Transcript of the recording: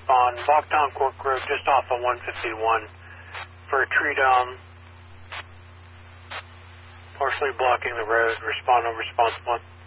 respond. Lockdown Cork Road just off of 151 for a tree down. Partially blocking the road. Respond on response 1.